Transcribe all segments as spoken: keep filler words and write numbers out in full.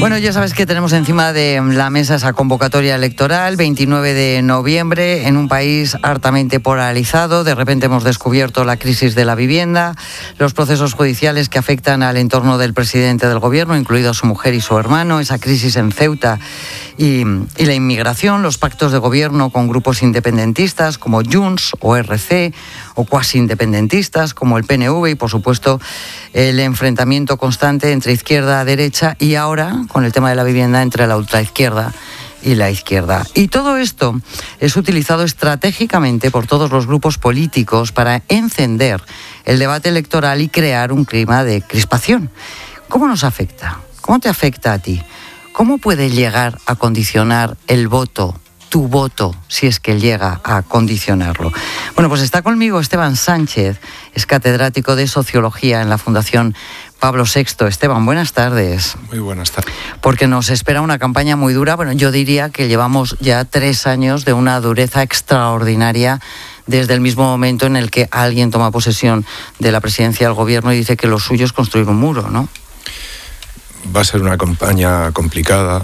Bueno, ya sabes que tenemos encima de la mesa esa convocatoria electoral, veintinueve de noviembre, en un país hartamente polarizado. De repente hemos descubierto la crisis de la vivienda, los procesos judiciales que afectan al entorno del presidente del gobierno, incluido a su mujer y su hermano, esa crisis en Ceuta y, y la inmigración, los pactos de gobierno con grupos independentistas como Junts o R C, o cuasi independentistas como el P N V, y por supuesto el enfrentamiento constante entre izquierda y derecha, y ahora con el tema de la vivienda entre la ultraizquierda y la izquierda. Y todo esto es utilizado estratégicamente por todos los grupos políticos para encender el debate electoral y crear un clima de crispación. ¿Cómo nos afecta? ¿Cómo te afecta a ti? ¿Cómo puede llegar a condicionar el voto, tu voto, si es que llega a condicionarlo? Bueno, pues está conmigo Esteban Sánchez, es catedrático de Sociología en la Fundación Pablo sexto. Esteban, buenas tardes. Muy buenas tardes. Porque nos espera una campaña muy dura. Bueno, yo diría que llevamos ya tres años de una dureza extraordinaria desde el mismo momento en el que alguien toma posesión de la presidencia del gobierno y dice que lo suyo es construir un muro, ¿no? Va a ser una campaña complicada,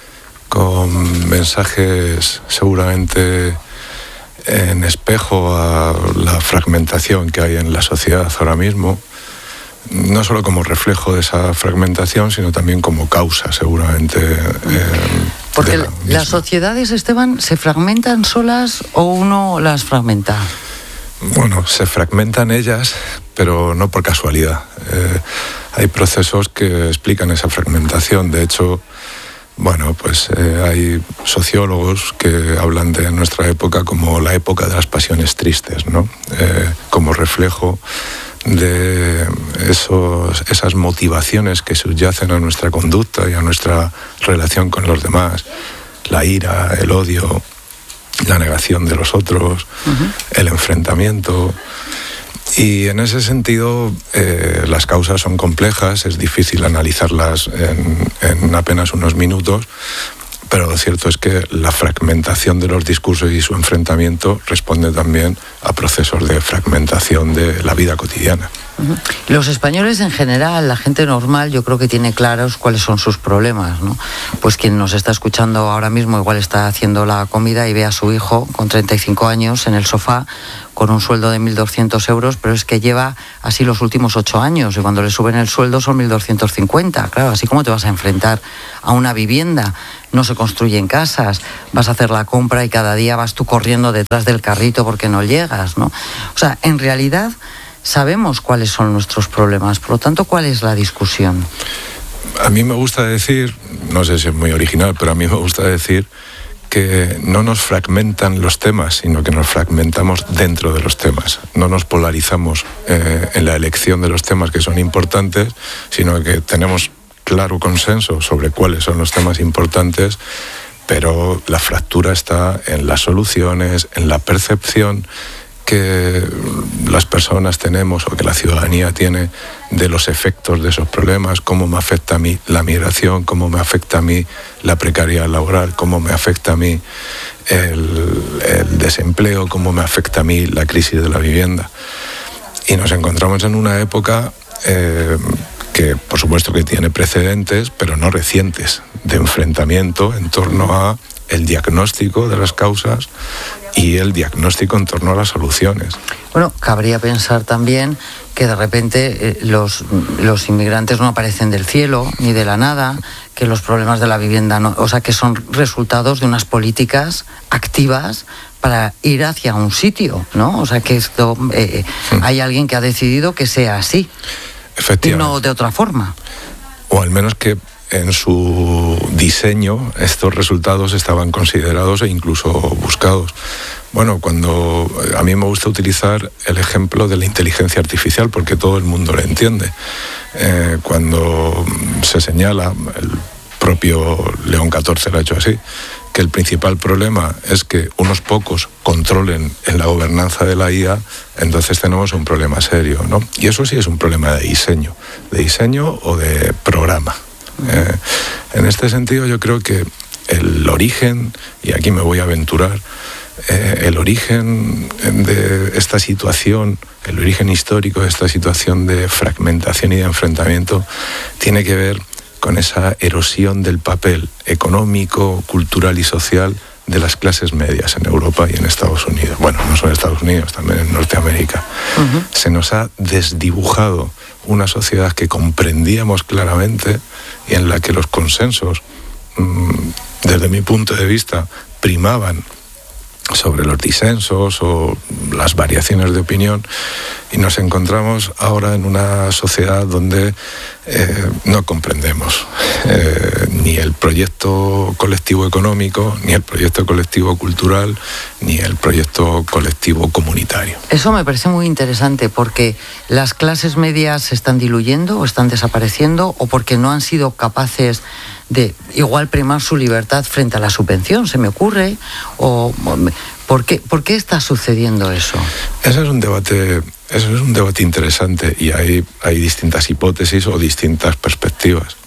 con mensajes seguramente en espejo a la fragmentación que hay en la sociedad ahora mismo, no solo como reflejo de esa fragmentación, sino también como causa, seguramente. Eh, Porque la las sociedades, Esteban, ¿se fragmentan solas o uno las fragmenta? Bueno, se fragmentan ellas, pero no por casualidad. Eh, hay procesos que explican esa fragmentación. De hecho, bueno, pues eh, hay sociólogos que hablan de nuestra época como la época de las pasiones tristes, ¿no? Eh, como reflejo de esos, esas motivaciones que subyacen a nuestra conducta y a nuestra relación con los demás. La ira, el odio, la negación de los otros, uh-huh. el enfrentamiento. Y en ese sentido, eh, las causas son complejas, es difícil analizarlas en, en apenas unos minutos, pero lo cierto es que la fragmentación de los discursos y su enfrentamiento responde también a procesos de fragmentación de la vida cotidiana. Uh-huh. Los españoles en general, la gente normal, yo creo que tiene claros cuáles son sus problemas, ¿no? Pues quien nos está escuchando ahora mismo igual está haciendo la comida y ve a su hijo con treinta y cinco años en el sofá con un sueldo de mil doscientos euros, pero es que lleva así los últimos ocho años y cuando le suben el sueldo son mil doscientos cincuenta. Claro, así como te vas a enfrentar a una vivienda, no se construyen casas, vas a hacer la compra y cada día vas tú corriendo detrás del carrito porque no llegas, ¿no? O sea, en realidad sabemos cuáles son nuestros problemas, por lo tanto, ¿cuál es la discusión? A mí me gusta decir, no sé si es muy original, pero a mí me gusta decir que no nos fragmentan los temas, sino que nos fragmentamos dentro de los temas. No nos polarizamos eh, en la elección de los temas que son importantes, sino que tenemos claro consenso sobre cuáles son los temas importantes, pero la fractura está en las soluciones, en la percepción que las personas tenemos o que la ciudadanía tiene de los efectos de esos problemas, cómo me afecta a mí la migración, cómo me afecta a mí la precariedad laboral, cómo me afecta a mí el, el desempleo, cómo me afecta a mí la crisis de la vivienda. Y nos encontramos en una época eh, que por supuesto que tiene precedentes, pero no recientes, de enfrentamiento en torno a el diagnóstico de las causas y el diagnóstico en torno a las soluciones. Bueno, cabría pensar también que de repente eh, los, los inmigrantes no aparecen del cielo ni de la nada, que los problemas de la vivienda no, o sea, que son resultados de unas políticas activas para ir hacia un sitio, ¿no? O sea, que esto eh, sí. Hay alguien que ha decidido que sea así y no de otra forma. O al menos que en su diseño estos resultados estaban considerados e incluso buscados. Bueno, cuando a mí me gusta utilizar el ejemplo de la inteligencia artificial porque todo el mundo lo entiende. Eh, cuando se señala, el propio León catorce lo ha hecho así, que el principal problema es que unos pocos controlen en la gobernanza de la I A, entonces tenemos un problema serio, ¿no? Y eso sí es un problema de diseño, de diseño o de programa. Eh, en este sentido yo creo que el origen, y aquí me voy a aventurar, eh, el origen de esta situación, el origen histórico de esta situación de fragmentación y de enfrentamiento tiene que ver con esa erosión del papel económico, cultural y social de las clases medias en Europa y en Estados Unidos. Bueno, no solo en Estados Unidos, también en Norteamérica. Uh-huh. Se nos ha desdibujado una sociedad que comprendíamos claramente y en la que los consensos, desde mi punto de vista, primaban sobre los disensos o las variaciones de opinión, y nos encontramos ahora en una sociedad donde eh, no comprendemos eh, ni el proyecto colectivo económico, ni el proyecto colectivo cultural, ni el proyecto colectivo comunitario. Eso me parece muy interesante, porque las clases medias se están diluyendo o están desapareciendo, o porque no han sido capaces de igual primar su libertad frente a la subvención, se me ocurre, o ¿por qué, por qué está sucediendo eso? Ese es un debate, eso es un debate interesante, y hay, hay distintas hipótesis o distintas perspectivas.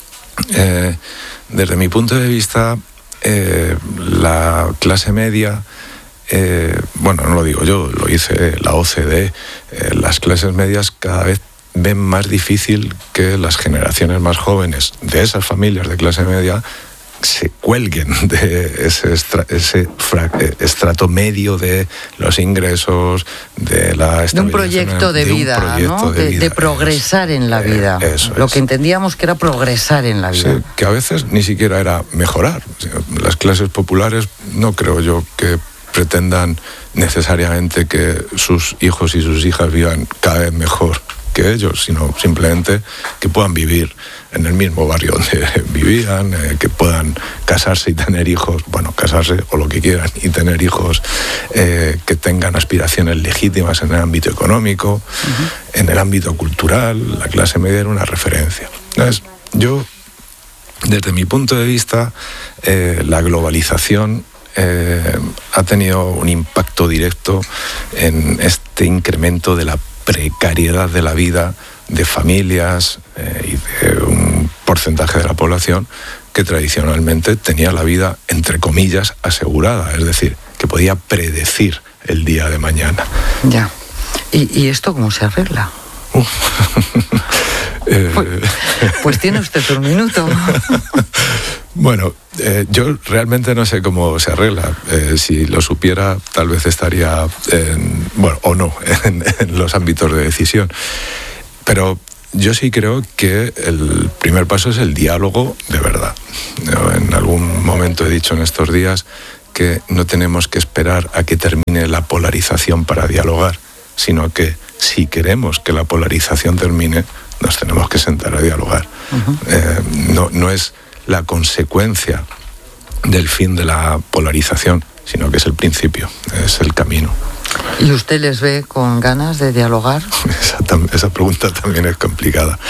Eh, desde mi punto de vista, eh, la clase media, eh, bueno, no lo digo yo, lo dice la O C D E, eh, las clases medias cada vez ven más difícil que las generaciones más jóvenes de esas familias de clase media se cuelguen de ese, estra, ese fra, estrato medio de los ingresos, de la estabilización, de un proyecto de, de vida, un proyecto ¿no? de, de, vida. de progresar en la vida. Eh, eso Lo es. que entendíamos que era progresar en la vida. Sí, que a veces ni siquiera era mejorar. Las clases populares no creo yo que pretendan necesariamente que sus hijos y sus hijas vivan cada vez mejor que ellos, sino simplemente que puedan vivir en el mismo barrio donde vivían, eh, que puedan casarse y tener hijos, bueno, casarse o lo que quieran y tener hijos, eh, que tengan aspiraciones legítimas en el ámbito económico, uh-huh. en el ámbito cultural. La clase media era una referencia. Entonces, yo, desde mi punto de vista, eh, la globalización eh, ha tenido un impacto directo en este incremento de la precariedad de la vida de familias eh, y de un porcentaje de la población que tradicionalmente tenía la vida, entre comillas, asegurada, es decir, que podía predecir el día de mañana. Ya. ¿Y, y esto cómo se arregla? Uh. eh... pues, pues tiene usted un minuto. Bueno, eh, yo realmente no sé cómo se arregla. Eh, si lo supiera, tal vez estaría, en, bueno, o no, en, en los ámbitos de decisión. Pero yo sí creo que el primer paso es el diálogo de verdad. Yo en algún momento he dicho en estos días que no tenemos que esperar a que termine la polarización para dialogar, sino que si queremos que la polarización termine, nos tenemos que sentar a dialogar. Uh-huh. Eh, no, no es la consecuencia del fin de la polarización, sino que es el principio, es el camino. ¿Y usted les ve con ganas de dialogar? Esa, esa pregunta también es complicada.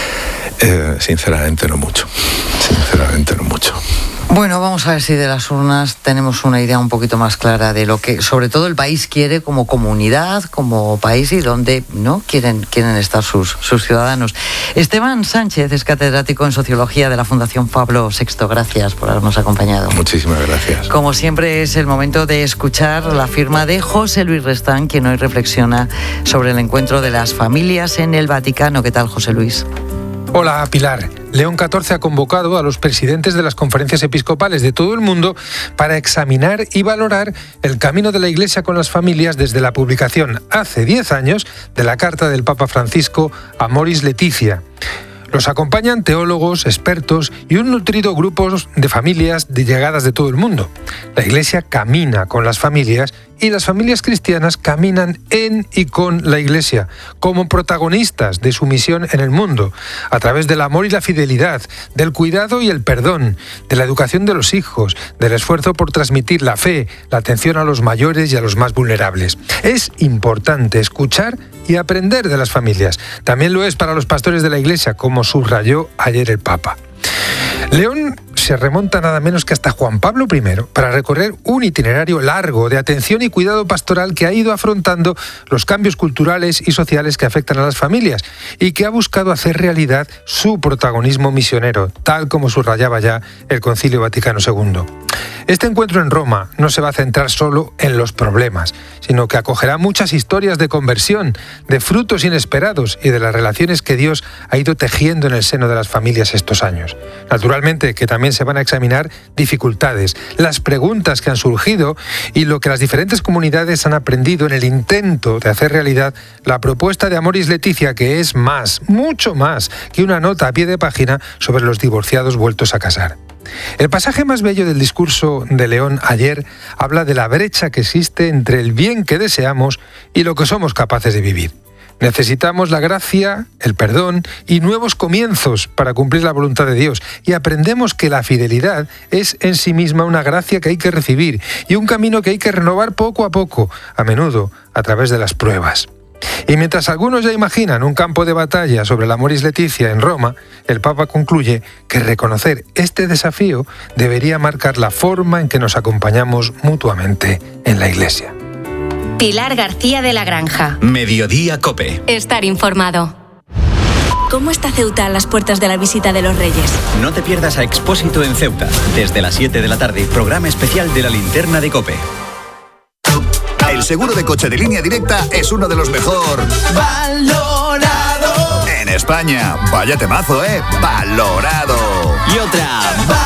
Eh, sinceramente no mucho, sinceramente no mucho. Bueno, vamos a ver si de las urnas tenemos una idea un poquito más clara de lo que, sobre todo, el país quiere como comunidad, como país, y dónde no quieren, quieren estar sus, sus ciudadanos. Esteban Sánchez es catedrático en Sociología de la Fundación Pablo sexto. Gracias por habernos acompañado. Muchísimas gracias. Como siempre, es el momento de escuchar la firma de José Luis Restán, quien hoy reflexiona sobre el encuentro de las familias en el Vaticano. ¿Qué tal, José Luis? Hola, Pilar. León catorce ha convocado a los presidentes de las conferencias episcopales de todo el mundo para examinar y valorar el camino de la Iglesia con las familias desde la publicación hace diez años de la carta del Papa Francisco Amoris Laetitia. Los acompañan teólogos, expertos y un nutrido grupo de familias de llegadas de todo el mundo. La Iglesia camina con las familias y las familias cristianas caminan en y con la Iglesia, como protagonistas de su misión en el mundo, a través del amor y la fidelidad, del cuidado y el perdón, de la educación de los hijos, del esfuerzo por transmitir la fe, la atención a los mayores y a los más vulnerables. Es importante escuchar y aprender de las familias. También lo es para los pastores de la Iglesia, como subrayó ayer el Papa. León se remonta nada menos que hasta Juan Pablo primero para recorrer un itinerario largo de atención y cuidado pastoral que ha ido afrontando los cambios culturales y sociales que afectan a las familias y que ha buscado hacer realidad su protagonismo misionero, tal como subrayaba ya el Concilio Vaticano segundo. Este encuentro en Roma no se va a centrar solo en los problemas, sino que acogerá muchas historias de conversión, de frutos inesperados y de las relaciones que Dios ha ido tejiendo en el seno de las familias estos años. Naturalmente que también se van a examinar dificultades, las preguntas que han surgido y lo que las diferentes comunidades han aprendido en el intento de hacer realidad la propuesta de Amoris Laetitia, que es más, mucho más que una nota a pie de página sobre los divorciados vueltos a casar. El pasaje más bello del discurso de León ayer habla de la brecha que existe entre el bien que deseamos y lo que somos capaces de vivir. Necesitamos la gracia, el perdón y nuevos comienzos para cumplir la voluntad de Dios, y aprendemos que la fidelidad es en sí misma una gracia que hay que recibir y un camino que hay que renovar poco a poco, a menudo a través de las pruebas. Y mientras algunos ya imaginan un campo de batalla sobre la Amoris Laetitia en Roma, el Papa concluye que reconocer este desafío debería marcar la forma en que nos acompañamos mutuamente en la Iglesia. Pilar García de la Granja. Mediodía COPE. Estar informado. ¿Cómo está Ceuta a las puertas de la visita de los Reyes? No te pierdas a Expósito en Ceuta. Desde las siete de la tarde, programa especial de la linterna de COPE. El seguro de coche de Línea Directa es uno de los mejor valorado en España. Vaya temazo, ¿eh? Valorado. Y otra.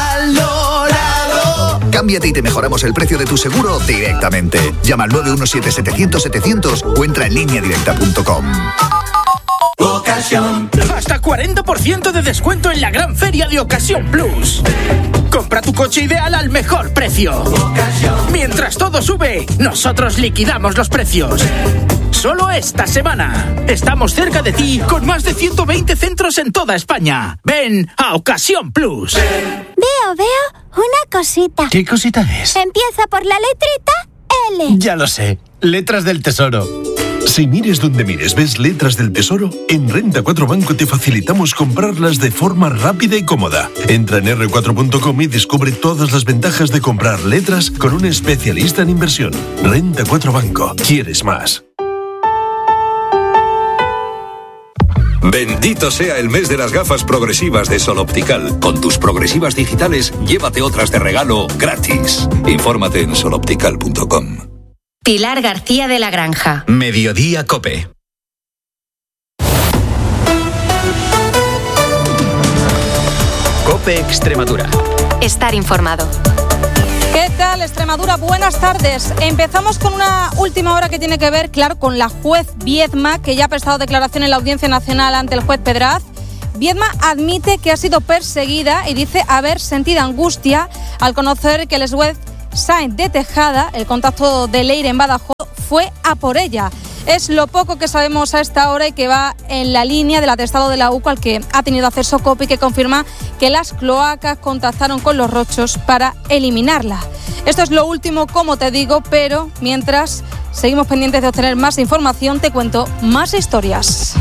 Valorado. Cámbiate y te mejoramos el precio de tu seguro directamente. Llama al nueve uno siete, setecientos, setecientos o entra en línea directa punto com. Ocasión. Hasta cuarenta por ciento de descuento en la gran feria de Ocasión Plus. Compra tu coche ideal al mejor precio. Ocasión. Mientras todo sube, nosotros liquidamos los precios. Solo esta semana. Estamos cerca de ti con más de ciento veinte centros en toda España. Ven a Ocasión Plus. Veo, veo una cosita. ¿Qué cosita es? Empieza por la letrita L. Ya lo sé. Letras del Tesoro. Si mires donde mires, ves letras del Tesoro, en Renta cuatro Banco te facilitamos comprarlas de forma rápida y cómoda. Entra en erre cuatro punto com y descubre todas las ventajas de comprar letras con un especialista en inversión. Renta cuatro Banco. ¿Quieres más? Bendito sea el mes de las gafas progresivas de Sol Optical. Con tus progresivas digitales, llévate otras de regalo gratis. Infórmate en sol optical punto com. Pilar García de la Granja. Mediodía COPE. COPE Extremadura. Estar informado. ¿Qué tal, Extremadura? Buenas tardes. Empezamos con una última hora que tiene que ver, claro, con la juez Viedma, que ya ha prestado declaración en la Audiencia Nacional ante el juez Pedraz. Viedma admite que ha sido perseguida y dice haber sentido angustia al conocer que el juez Sáenz de Tejada, el contacto de Leire en Badajoz, fue a por ella. Es lo poco que sabemos a esta hora y que va en la línea del atestado de la U C O al que ha tenido acceso COPE y que confirma que las cloacas contactaron con los rochos para eliminarla. Esto es lo último, como te digo, pero mientras seguimos pendientes de obtener más información, te cuento más historias.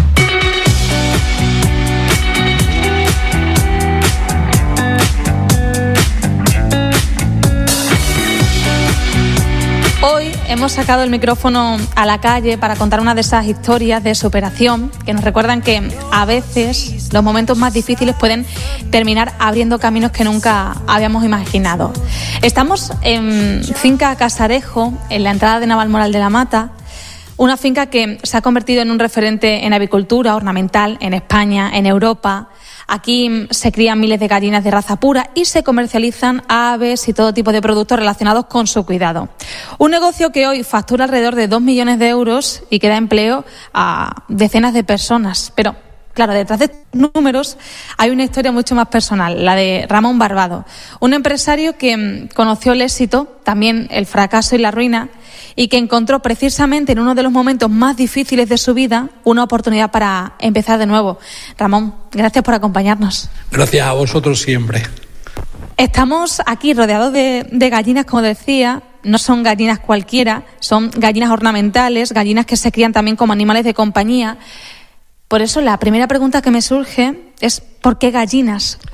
Hoy hemos sacado el micrófono a la calle para contar una de esas historias de superación que nos recuerdan que a veces los momentos más difíciles pueden terminar abriendo caminos que nunca habíamos imaginado. Estamos en Finca Casarejo, en la entrada de Navalmoral de la Mata, una finca que se ha convertido en un referente en avicultura ornamental en España, en Europa. Aquí se crían miles de gallinas de raza pura y se comercializan aves y todo tipo de productos relacionados con su cuidado. Un negocio que hoy factura alrededor de dos millones de euros y que da empleo a decenas de personas. Pero, claro, detrás de estos números hay una historia mucho más personal, la de Ramón Barbado, un empresario que conoció el éxito, también el fracaso y la ruina, y que encontró precisamente en uno de los momentos más difíciles de su vida una oportunidad para empezar de nuevo. Ramón, gracias por acompañarnos. Gracias a vosotros siempre. Estamos aquí rodeados de, de gallinas, como decía. No son gallinas cualquiera, son gallinas ornamentales, gallinas que se crían también como animales de compañía. Por eso la primera pregunta que me surge es ¿por qué gallinas?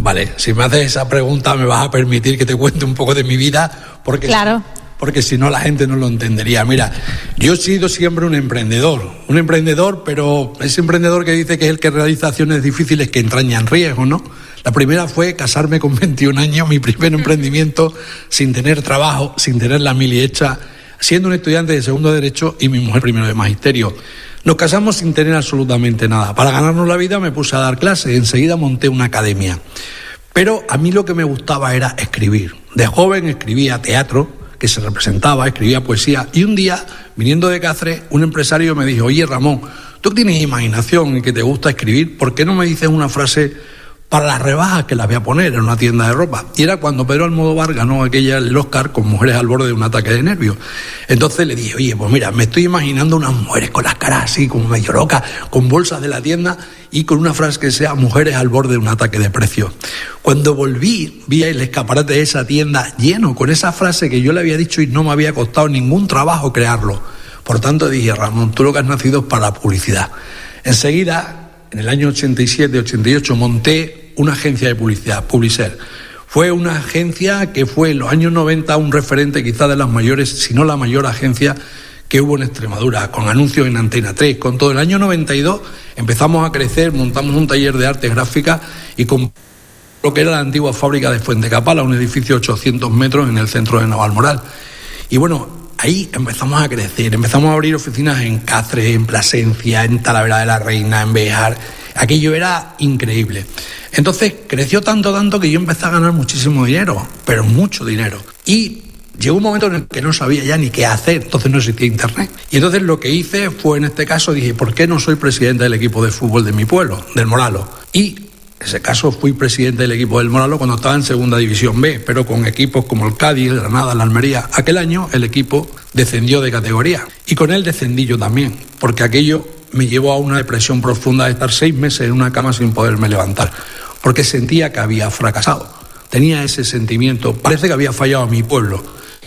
Vale, si me haces esa pregunta me vas a permitir que te cuente un poco de mi vida, porque, claro. porque si no la gente no lo entendería. Mira, yo he sido siempre un emprendedor, un emprendedor, pero ese emprendedor que dice que es el que realiza acciones difíciles que entrañan riesgos, ¿no? La primera fue casarme con veintiún años, mi primer emprendimiento, sin tener trabajo, sin tener la mili hecha, siendo un estudiante de segundo derecho y mi mujer primero de magisterio. Nos casamos sin tener absolutamente nada. Para ganarnos la vida me puse a dar clases, enseguida monté una academia. Pero a mí lo que me gustaba era escribir. De joven escribía teatro, que se representaba, escribía poesía, y un día, viniendo de Cáceres, un empresario me dijo: oye, Ramón, tú tienes imaginación y que te gusta escribir, ¿por qué no me dices una frase para las rebajas que las voy a poner en una tienda de ropa? Y era cuando Pedro Almodóvar ganó aquella el Oscar con Mujeres al borde de un ataque de nervios. Entonces le dije: oye, pues mira, me estoy imaginando unas mujeres con las caras así, como medio locas, con bolsas de la tienda y con una frase que sea Mujeres al borde de un ataque de precios. Cuando volví, vi el escaparate de esa tienda lleno con esa frase que yo le había dicho y no me había costado ningún trabajo crearlo. Por tanto dije: Ramón, tú lo que has nacido es para la publicidad. Enseguida, en el año ochenta y siete, ochenta y ocho, monté una agencia de publicidad, Publicer. Fue una agencia que fue en los años noventa un referente quizás de las mayores, si no la mayor agencia que hubo en Extremadura, con anuncios en Antena tres. Con todo el año noventa y dos empezamos a crecer, montamos un taller de arte gráfica y con lo que era la antigua fábrica de Fuentecapala, un edificio de ochocientos metros en el centro de Navalmoral. Y bueno, ahí empezamos a crecer, empezamos a abrir oficinas en Cáceres, en Plasencia, en Talavera de la Reina, en Béjar. Aquello era increíble. Entonces creció tanto, tanto que yo empecé a ganar muchísimo dinero, pero mucho dinero. Y llegó un momento en el que no sabía ya ni qué hacer, entonces no existía internet. Y entonces lo que hice fue, en este caso, dije: ¿por qué no soy presidente del equipo de fútbol de mi pueblo, del Moralo? Y en ese caso fui presidente del equipo del Moralo cuando estaba en Segunda División B, pero con equipos como el Cádiz, el Granada, la Almería. Aquel año el equipo descendió de categoría y con él descendí yo también, porque aquello me llevó a una depresión profunda de estar seis meses en una cama sin poderme levantar, porque sentía que había fracasado. Tenía ese sentimiento, parece que había fallado a mi pueblo.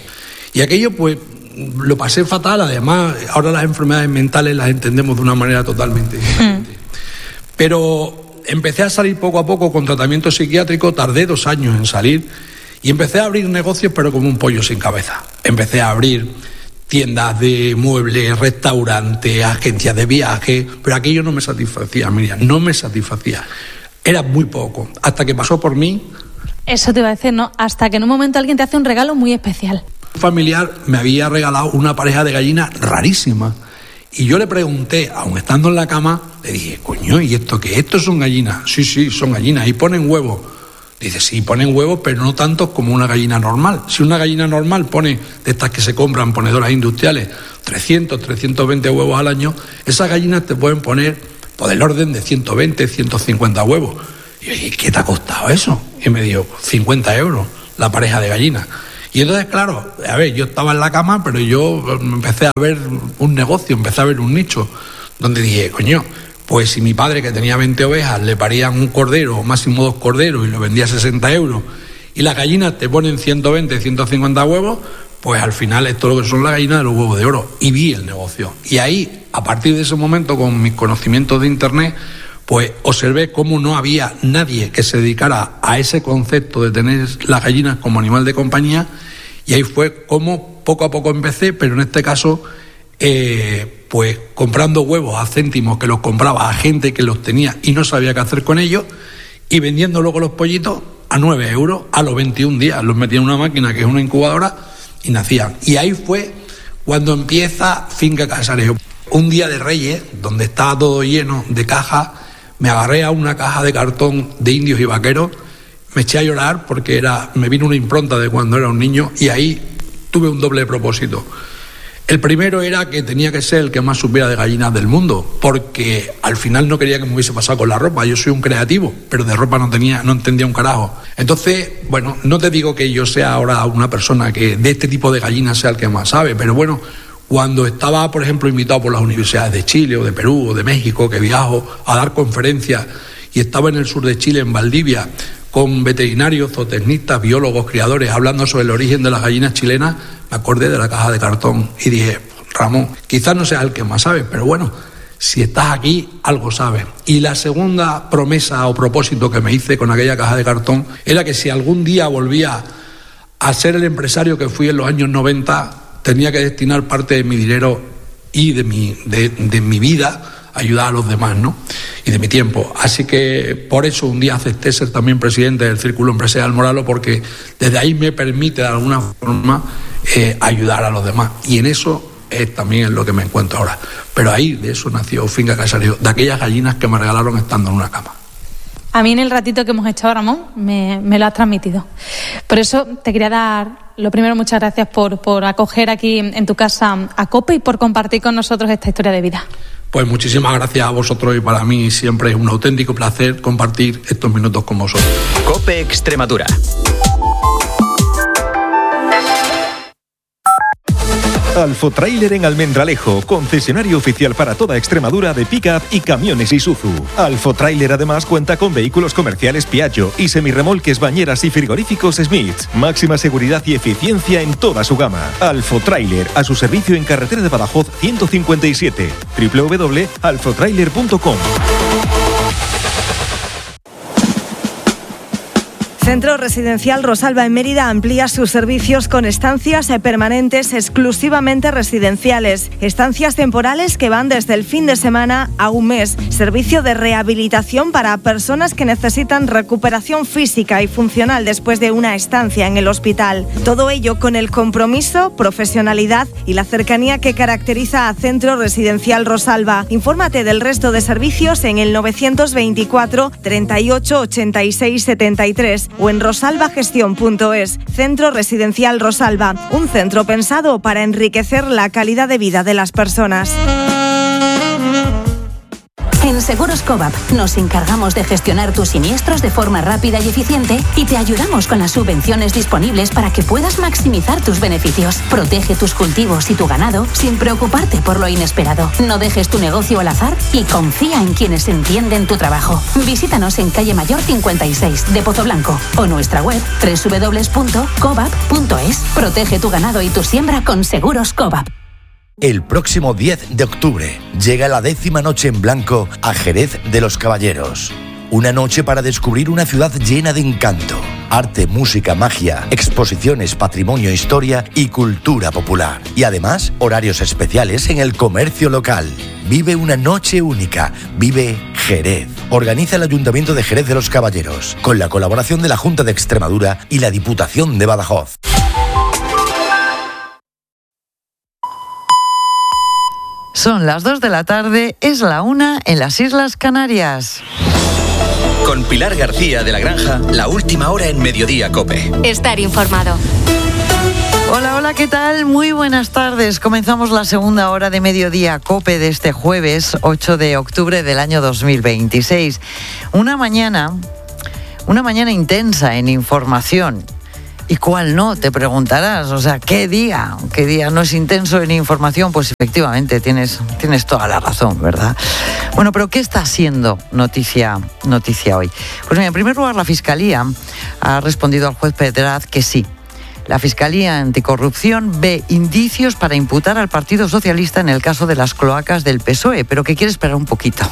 Y aquello pues lo pasé fatal. Además, ahora las enfermedades mentales las entendemos de una manera totalmente diferente. Mm. Pero empecé a salir poco a poco con tratamiento psiquiátrico, tardé dos años en salir y empecé a abrir negocios, pero como un pollo sin cabeza. Empecé a abrir tiendas de muebles, restaurantes, agencias de viaje, pero aquello no me satisfacía, Miriam, no me satisfacía. Era muy poco, hasta que pasó por mí. Eso te iba a decir, ¿no? Hasta que en un momento alguien te hace un regalo muy especial. Un familiar me había regalado una pareja de gallinas rarísima. Y yo le pregunté, aun estando en la cama, le dije: coño, ¿y esto qué? ¿Estos son gallinas? Sí, sí, son gallinas. ¿Y ponen huevos? Dice: sí, ponen huevos, pero no tantos como una gallina normal. Si una gallina normal pone, de estas que se compran, ponedoras industriales, trescientos, trescientos veinte huevos al año, esas gallinas te pueden poner por el orden de ciento veinte, ciento cincuenta huevos. Y yo dije: ¿qué te ha costado eso? Y me dijo: cincuenta euros la pareja de gallinas. Y entonces, claro, a ver, yo estaba en la cama, pero yo empecé a ver un negocio, empecé a ver un nicho, donde dije: coño, pues si mi padre, que tenía veinte ovejas, le parían un cordero, o máximo dos corderos, y lo vendía a sesenta euros, y las gallinas te ponen ciento veinte, ciento cincuenta huevos, pues al final esto es lo que son las gallinas de los huevos de oro. Y vi el negocio. Y ahí, a partir de ese momento, con mis conocimientos de internet, pues observé cómo no había nadie que se dedicara a ese concepto de tener las gallinas como animal de compañía, y ahí fue como poco a poco empecé, pero en este caso, eh, pues comprando huevos a céntimos, que los compraba a gente que los tenía y no sabía qué hacer con ellos, y vendiendo luego los pollitos a nueve euros a los veintiún días. Los metía en una máquina que es una incubadora y nacían. Y ahí fue cuando empieza Finca Casares. Un día de Reyes, donde estaba todo lleno de cajas, me agarré a una caja de cartón de indios y vaqueros, me eché a llorar porque era, me vino una impronta de cuando era un niño, y ahí tuve un doble propósito. El primero era que tenía que ser el que más supiera de gallinas del mundo, porque al final no quería que me hubiese pasado con la ropa. Yo soy un creativo, pero de ropa no tenía, no entendía un carajo. Entonces, bueno, no te digo que yo sea ahora una persona que de este tipo de gallinas sea el que más sabe, pero bueno, cuando estaba, por ejemplo, invitado por las universidades de Chile o de Perú o de México, que viajo a dar conferencias, y estaba en el sur de Chile, en Valdivia, con veterinarios, zootecnistas, biólogos, criadores, hablando sobre el origen de las gallinas chilenas, me acordé de la caja de cartón y dije: Ramón, quizás no sea el que más sabe, pero bueno, si estás aquí, algo sabes. Y la segunda promesa o propósito que me hice con aquella caja de cartón era que si algún día volvía a ser el empresario que fui en los años noventa, tenía que destinar parte de mi dinero y de mi, de, de mi vida a ayudar a los demás, ¿no? Y de mi tiempo. Así que por eso un día acepté ser también presidente del Círculo Empresarial Moralo, porque desde ahí me permite de alguna forma eh, ayudar a los demás. Y en eso es también en lo que me encuentro ahora. Pero ahí de eso nació Finca Caserío, de aquellas gallinas que me regalaron estando en una cama. A mí en el ratito que hemos hecho, Ramón, me, me lo has transmitido. Por eso te quería dar, lo primero, muchas gracias por, por acoger aquí en tu casa a COPE y por compartir con nosotros esta historia de vida. Pues muchísimas gracias a vosotros y para mí siempre es un auténtico placer compartir estos minutos con vosotros. COPE Extremadura. Alfotrailer en Almendralejo, concesionario oficial para toda Extremadura de pick-up y camiones Isuzu. Alfotrailer además cuenta con vehículos comerciales Piaggio y semirremolques, bañeras y frigoríficos Smith. Máxima seguridad y eficiencia en toda su gama. Alfotrailer, a su servicio en carretera de Badajoz ciento cincuenta y siete. doble u doble u doble u punto alfotrailer punto com. Centro Residencial Rosalba en Mérida amplía sus servicios con estancias permanentes exclusivamente residenciales, estancias temporales que van desde el fin de semana a un mes, servicio de rehabilitación para personas que necesitan recuperación física y funcional después de una estancia en el hospital. Todo ello con el compromiso, profesionalidad y la cercanía que caracteriza a Centro Residencial Rosalba. Infórmate del resto de servicios en el novecientos veinticuatro, treinta y ocho, ochenta y seis, setenta y tres o en rosalbagestión punto es. Centro Residencial Rosalba, un centro pensado para enriquecer la calidad de vida de las personas. En Seguros Cobap nos encargamos de gestionar tus siniestros de forma rápida y eficiente y te ayudamos con las subvenciones disponibles para que puedas maximizar tus beneficios. Protege tus cultivos y tu ganado sin preocuparte por lo inesperado. No dejes tu negocio al azar y confía en quienes entienden tu trabajo. Visítanos en calle Mayor cincuenta y seis de Pozo Blanco o nuestra web doble u doble u doble u punto cobap punto es. Protege tu ganado y tu siembra con Seguros Cobap. El próximo diez de octubre llega la décima noche en blanco a Jerez de los Caballeros. Una noche para descubrir una ciudad llena de encanto, arte, música, magia, exposiciones, patrimonio, historia y cultura popular. Y además, horarios especiales en el comercio local. Vive una noche única. Vive Jerez. Organiza el Ayuntamiento de Jerez de los Caballeros, con la colaboración de la Junta de Extremadura y la Diputación de Badajoz. Son las dos de la tarde, es la una en las Islas Canarias. Con Pilar García de la Granja, la última hora en Mediodía COPE. Estar informado. Hola, hola, ¿qué tal? Muy buenas tardes. Comenzamos la segunda hora de Mediodía COPE de este jueves ocho de octubre del año dos mil veintiséis. Una mañana, una mañana intensa en información. ¿Y cuál no? Te preguntarás. O sea, ¿qué día? ¿Qué día no es intenso en información? Pues efectivamente, tienes, tienes toda la razón, ¿verdad? Bueno, pero ¿qué está siendo noticia, noticia hoy? Pues mira, en primer lugar, la Fiscalía ha respondido al juez Pedraz que sí. La Fiscalía Anticorrupción ve indicios para imputar al Partido Socialista en el caso de las cloacas del P S O E, pero que quiere esperar un poquito.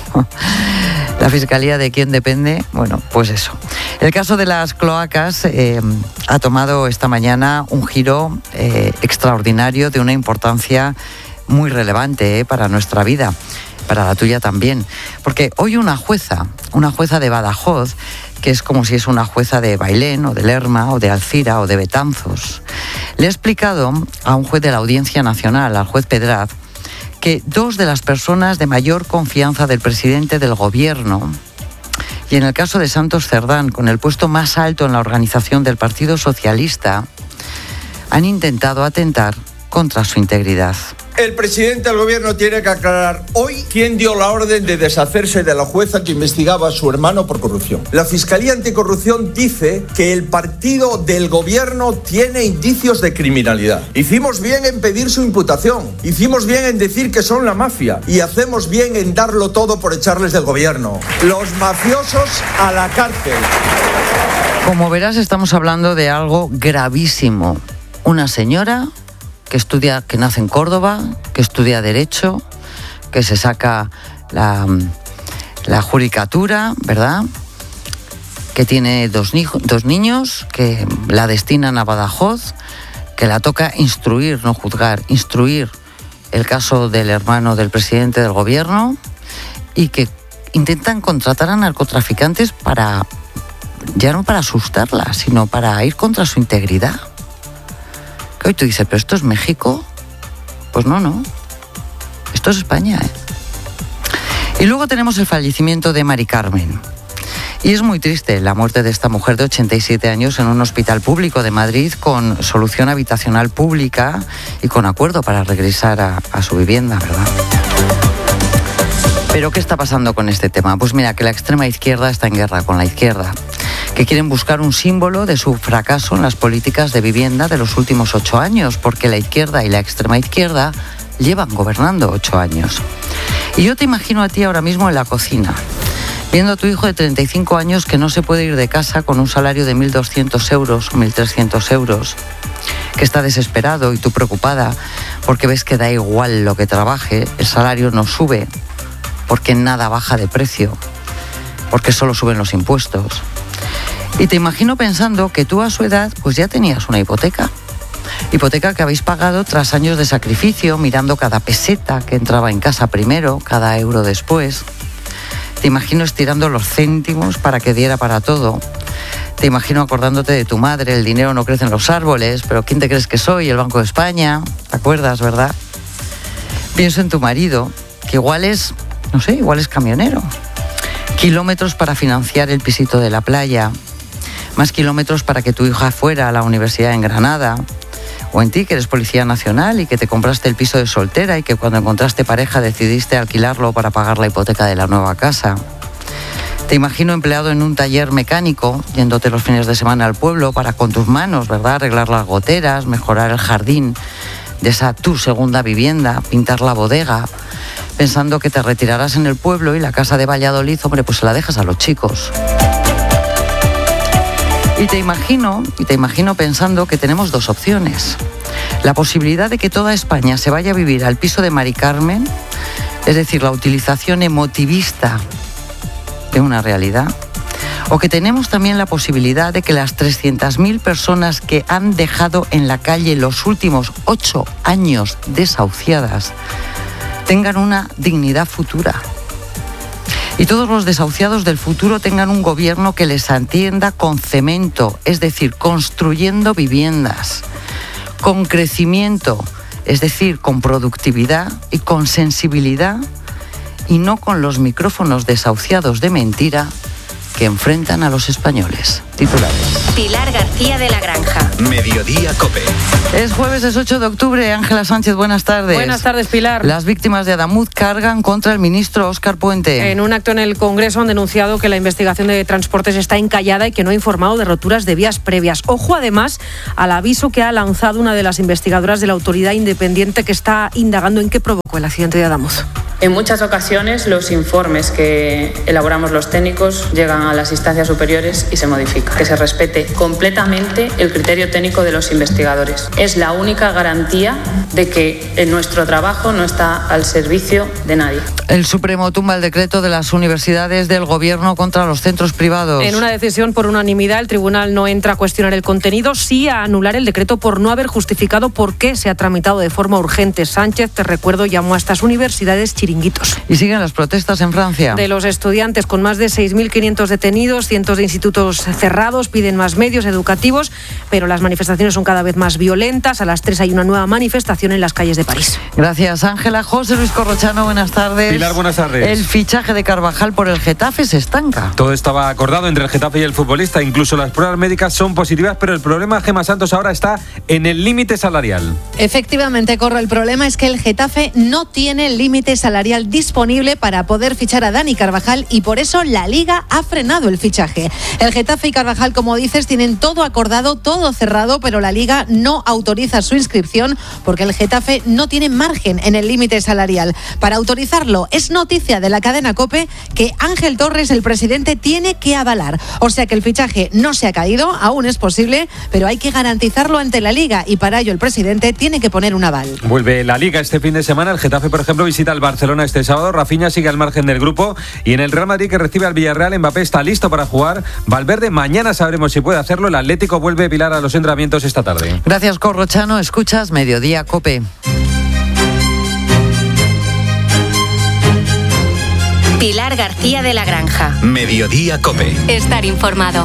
La Fiscalía, ¿de quién depende? Bueno, pues eso. El caso de las cloacas eh, ha tomado esta mañana un giro eh, extraordinario de una importancia muy relevante eh, para nuestra vida, para la tuya también. Porque hoy una jueza, una jueza de Badajoz, que es como si es una jueza de Bailén o de Lerma o de Alcira o de Betanzos, le ha explicado a un juez de la Audiencia Nacional, al juez Pedraz, que dos de las personas de mayor confianza del presidente del gobierno, y en el caso de Santos Cerdán, con el puesto más alto en la organización del Partido Socialista, han intentado atentar contra su integridad. El presidente del gobierno tiene que aclarar hoy quién dio la orden de deshacerse de la jueza que investigaba a su hermano por corrupción. La Fiscalía Anticorrupción dice que el partido del gobierno tiene indicios de criminalidad. Hicimos bien en pedir su imputación, hicimos bien en decir que son la mafia y hacemos bien en darlo todo por echarles del gobierno. Los mafiosos a la cárcel. Como verás, estamos hablando de algo gravísimo. Una señora que estudia, que nace en Córdoba, que estudia Derecho, que se saca la, la judicatura, ¿verdad?, que tiene dos, ni- dos niños, que la destinan a Badajoz, que la toca instruir, no juzgar, instruir el caso del hermano del presidente del gobierno, y que intentan contratar a narcotraficantes para, ya no para asustarla, sino para ir contra su integridad. Que hoy tú dices, ¿pero esto es México? Pues no, no. Esto es España, ¿eh? Y luego tenemos el fallecimiento de Mari Carmen. Y es muy triste la muerte de esta mujer de ochenta y siete años en un hospital público de Madrid con solución habitacional pública y con acuerdo para regresar a, a su vivienda, ¿verdad? ¿Pero qué está pasando con este tema? Pues mira, que la extrema izquierda está en guerra con la izquierda, que quieren buscar un símbolo de su fracaso en las políticas de vivienda de los últimos ocho años, porque la izquierda y la extrema izquierda llevan gobernando ocho años. Y yo te imagino a ti ahora mismo en la cocina, viendo a tu hijo de treinta y cinco años que no se puede ir de casa con un salario de mil doscientos euros o mil trescientos euros, que está desesperado y tú preocupada porque ves que da igual lo que trabaje, el salario no sube, porque nada baja de precio, porque solo suben los impuestos. Y te imagino pensando que tú a su edad pues ya tenías una hipoteca. Hipoteca que habéis pagado tras años de sacrificio, mirando cada peseta que entraba en casa primero, cada euro después. Te imagino estirando los céntimos para que diera para todo. Te imagino acordándote de tu madre, el dinero no crece en los árboles, pero ¿quién te crees que soy? El Banco de España, ¿te acuerdas, verdad? Pienso en tu marido, que igual es, no sé, igual es camionero. Kilómetros para financiar el pisito de la playa, más kilómetros para que tu hija fuera a la universidad en Granada, o en ti, que eres policía nacional y que te compraste el piso de soltera y que cuando encontraste pareja decidiste alquilarlo para pagar la hipoteca de la nueva casa. Te imagino empleado en un taller mecánico, yéndote los fines de semana al pueblo para con tus manos, ¿verdad?, arreglar las goteras, mejorar el jardín de esa tu segunda vivienda, pintar la bodega, pensando que te retirarás en el pueblo y la casa de Valladolid, hombre, pues se la dejas a los chicos. Y te imagino, y te imagino pensando que tenemos dos opciones. La posibilidad de que toda España se vaya a vivir al piso de Mari Carmen, es decir, la utilización emotivista de una realidad, o que tenemos también la posibilidad de que las trescientas mil personas que han dejado en la calle los últimos ocho años desahuciadas tengan una dignidad futura. Y todos los desahuciados del futuro tengan un gobierno que les atienda con cemento, es decir, construyendo viviendas, con crecimiento, es decir, con productividad y con sensibilidad, y no con los micrófonos desahuciados de mentira que enfrentan a los españoles. Titulares. Pilar García de la Granja. Mediodía COPE. Es jueves, es ocho de octubre. Ángela Sánchez, buenas tardes. Buenas tardes, Pilar. Las víctimas de Adamuz cargan contra el ministro Óscar Puente. En un acto en el Congreso han denunciado que la investigación de Transportes está encallada y que no ha informado de roturas de vías previas. Ojo, además, al aviso que ha lanzado una de las investigadoras de la autoridad independiente que está indagando en qué provocó el accidente de Adamuz. En muchas ocasiones los informes que elaboramos los técnicos llegan a las instancias superiores y se modifican. Que se respete completamente el criterio técnico de los investigadores. Es la única garantía de que nuestro trabajo no está al servicio de nadie. El Supremo tumba el decreto de las universidades del Gobierno contra los centros privados. En una decisión por unanimidad, el tribunal no entra a cuestionar el contenido, sí a anular el decreto por no haber justificado por qué se ha tramitado de forma urgente. Sánchez, te recuerdo, llamó a estas universidades chiringuitos. Y siguen las protestas en Francia. De los estudiantes, con más de seis mil quinientos detenidos, cientos de institutos cerrados, piden más medios educativos, pero las manifestaciones son cada vez más violentas. A las tres hay una nueva manifestación en las calles de París. Gracias, Ángela. José Luis Corrochano, buenas tardes. Pilar, buenas tardes. El fichaje de Carvajal por el Getafe se estanca. Todo estaba acordado entre el Getafe y el futbolista, incluso las pruebas médicas son positivas, pero el problema, Gemma Santos, ahora está en el límite salarial. Efectivamente, Corro, el problema es que el Getafe no tiene límite salarial disponible para poder fichar a Dani Carvajal y por eso la Liga ha frenado el fichaje. El Getafe y Carvajal, como dices, tienen todo acordado, todo cerrado, pero la Liga no autoriza su inscripción porque el Getafe no tiene margen en el límite salarial. Para autorizarlo, es noticia de la cadena COPE que Ángel Torres, el presidente, tiene que avalar. O sea que el fichaje no se ha caído, aún es posible, pero hay que garantizarlo ante la Liga y para ello el presidente tiene que poner un aval. Vuelve la Liga este fin de semana. El Getafe, por ejemplo, visita al Barcelona Barcelona este sábado. Rafinha sigue al margen del grupo. Y en el Real Madrid, que recibe al Villarreal, Mbappé está listo para jugar. Valverde, mañana sabremos si puede hacerlo. El Atlético vuelve Pilar a los entrenamientos esta tarde. Gracias, Corrochano. Escuchas Mediodía COPE. Pilar García de la Granja. Mediodía COPE. Estar informado.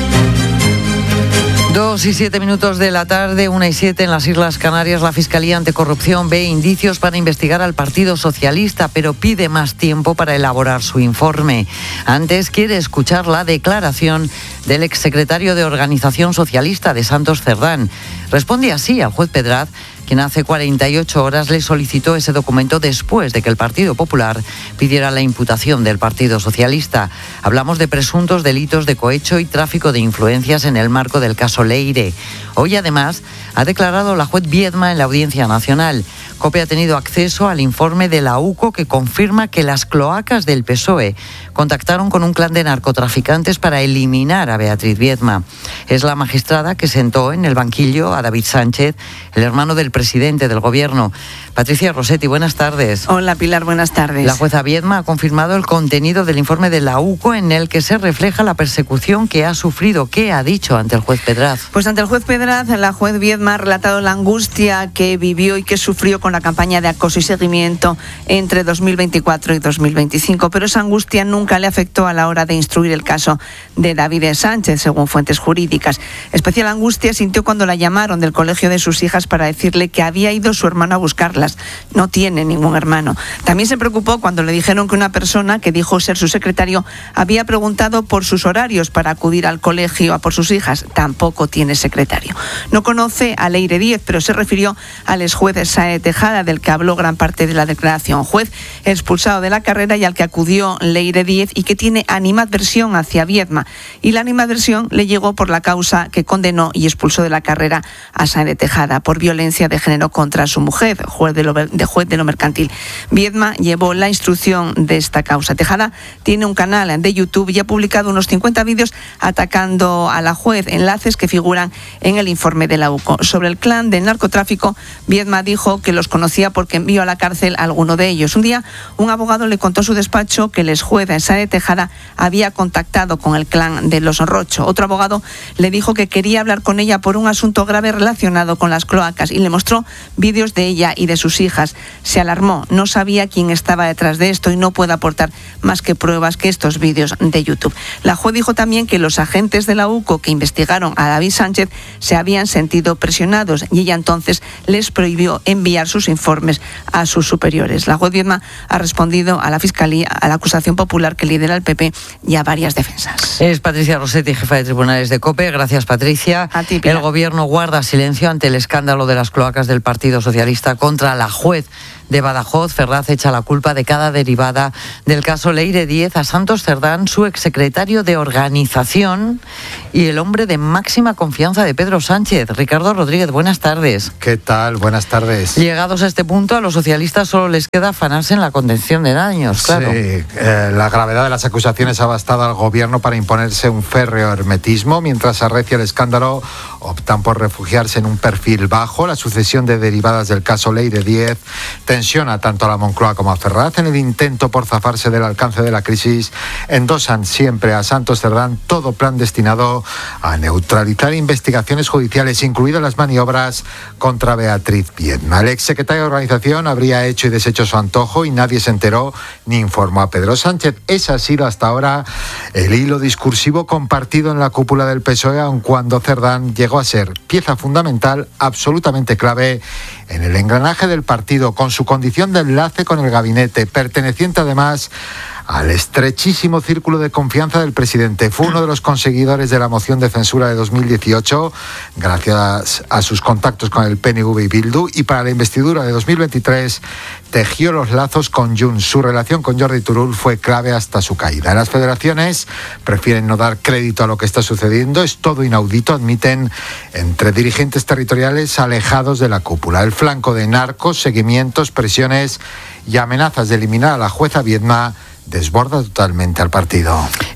Dos y siete minutos de la tarde, una y siete en las Islas Canarias. La Fiscalía Anticorrupción ve indicios para investigar al Partido Socialista, pero pide más tiempo para elaborar su informe. Antes quiere escuchar la declaración del exsecretario de Organización Socialista de Santos Cerdán. Responde así al juez Pedraz, quien hace cuarenta y ocho horas le solicitó ese documento después de que el Partido Popular pidiera la imputación del Partido Socialista. Hablamos de presuntos delitos de cohecho y tráfico de influencias en el marco del caso Leire. Hoy, además, ha declarado la juez Viedma en la Audiencia Nacional. COPE ha tenido acceso al informe de la U C O que confirma que las cloacas del P S O E contactaron con un clan de narcotraficantes para eliminar a Beatriz Viedma. Es la magistrada que sentó en el banquillo a David Sánchez, el hermano del presidente del Gobierno. Patricia Rossetti, buenas tardes. Hola, Pilar, buenas tardes. La jueza Viedma ha confirmado el contenido del informe de la U C O en el que se refleja la persecución que ha sufrido. ¿Qué ha dicho ante el juez Pedraz? Pues ante el juez Pedraz, la juez Viedma ha relatado la angustia que vivió y que sufrió con la campaña de acoso y seguimiento entre dos mil veinticuatro y dos mil veinticinco, pero esa angustia nunca le afectó a la hora de instruir el caso de David Sánchez, según fuentes jurídicas. Especial angustia sintió cuando la llamaron del colegio de sus hijas para decirle que había ido su hermano a buscarlas. No tiene ningún hermano. También se preocupó cuando le dijeron que una persona que dijo ser su secretario había preguntado por sus horarios para acudir al colegio a por sus hijas. Tampoco tiene secretario. No conoce a Leire Díez, pero se refirió al exjuez Sáez Tejada, del que habló gran parte de la declaración. Juez expulsado de la carrera y al que acudió Leire Díez y que tiene animadversión hacia Viedma. Y la animadversión le llegó por la causa que condenó y expulsó de la carrera a Sáez Tejada por violencia de género contra su mujer, juez de lo, de juez de lo mercantil. Viedma llevó la instrucción de esta causa. Tejada tiene un canal de YouTube y ha publicado unos cincuenta vídeos atacando a la juez, enlaces que figuran en el informe de la U C O. Sobre el clan del narcotráfico, Viedma dijo que los conocía porque envió a la cárcel a alguno de ellos. Un día, un abogado le contó a su despacho que el exjuez Sáez Tejada había contactado con el clan de los Rocho. Otro abogado le dijo que quería hablar con ella por un asunto grave relacionado con las cloacas y le mostró vídeos de ella y de sus hijas. Se alarmó, no sabía quién estaba detrás de esto y no puede aportar más que pruebas que estos vídeos de YouTube. La juez dijo también que los agentes de la U C O que investigaron a David Sánchez se habían sentido presionados y ella entonces les prohibió enviar sus informes a sus superiores. La juez Viedma ha respondido a la Fiscalía, a la acusación popular que lidera el P P y a varias defensas. Es Patricia Rossetti, jefa de tribunales de COPE. Gracias, Patricia. A ti, Pilar. El Gobierno guarda silencio ante el escándalo de las cloacas del Partido Socialista contra la juez de Badajoz. Ferraz echa la culpa de cada derivada del caso Leire Díez a Santos Cerdán, su exsecretario de Organización y el hombre de máxima confianza de Pedro Sánchez. Ricardo Rodríguez, buenas tardes. ¿Qué tal? Buenas tardes. Llegados a este punto, a los socialistas solo les queda afanarse en la contención de daños, claro. Sí, eh, la gravedad de las acusaciones ha bastado al Gobierno para imponerse un férreo hermetismo. Mientras arrecia el escándalo, optan por refugiarse en un perfil bajo. La sucesión de derivadas del caso Leire Díez tensiona tanto a la Moncloa como a Ferraz. En el intento por zafarse del alcance de la crisis, endosan siempre a Santos Cerdán todo plan destinado a neutralizar investigaciones judiciales, incluidas las maniobras contra Beatriz Viedma. El exsecretario de Organización habría hecho y deshecho su antojo y nadie se enteró ni informó a Pedro Sánchez. Ese ha sido hasta ahora el hilo discursivo compartido en la cúpula del P S O E, aun cuando Cerdán llegó a ser pieza fundamental, absolutamente clave en el engranaje del partido, con su condición de enlace con el gabinete, perteneciente además al estrechísimo círculo de confianza del presidente. Fue uno de los conseguidores de la moción de censura de dos mil dieciocho, gracias a sus contactos con el P N V y Bildu, y para la investidura de dos mil veintitrés tejió los lazos con Junts. Su relación con Jordi Turull fue clave hasta su caída. Las federaciones prefieren no dar crédito a lo que está sucediendo. Es todo inaudito, admiten, entre dirigentes territoriales alejados de la cúpula. El flanco de narcos, seguimientos, presiones y amenazas de eliminar a la jueza Viedma desborda totalmente al partido.